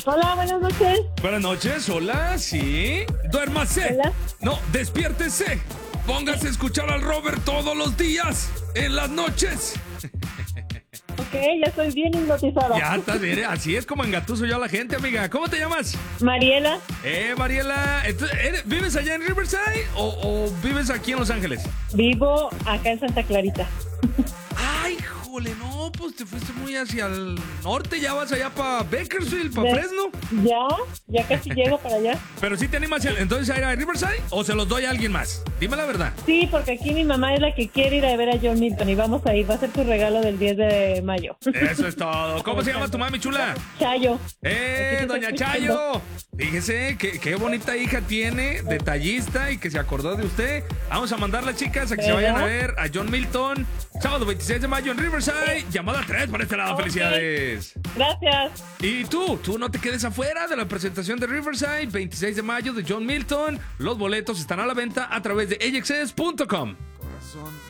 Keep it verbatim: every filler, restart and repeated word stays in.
Hola, buenas noches. Buenas noches, hola, sí. Duérmase. Hola. No, despiértese. Póngase a escuchar al Robert todos los días, en las noches. Ok, ya estoy bien hipnotizada. Ya está, mire, así es como engatuso yo a la gente, amiga. ¿Cómo te llamas? Mariela, Eh, Mariela, entonces, ¿eres- ¿vives allá en Riverside o, o vives aquí en Los Ángeles? vivo acá en Santa Clarita. Ay, jole, no, pues te fuiste muy hacia el norte, ya vas allá para Bakersfield, para De- Fresno. Ya, ya casi llego para allá. Pero sí te animas entonces a ir a Riverside o se los doy a alguien más. Dime la verdad. Sí, porque aquí mi mamá es la que quiere ir a ver a John Milton y vamos a ir. Va a ser tu regalo del diez de mayo. Eso es todo. ¿Cómo se llama tu mami chula? Chayo. ¡Eh, Aquí te doña estoy Chayo! Fíjese qué, qué bonita hija tiene, detallista y que se acordó de usted. Vamos a mandarla, chicas, a que se ¿Verdad? vayan a ver a John Milton. Sábado veintiséis de mayo en Riverside. Llamada tres para este lado. Ok. Felicidades. Gracias. Y tú, tú no te quedes afuera de la presentación de Riverside, veintiséis de mayo de John Milton. Los boletos están a la venta a través de A X S punto com.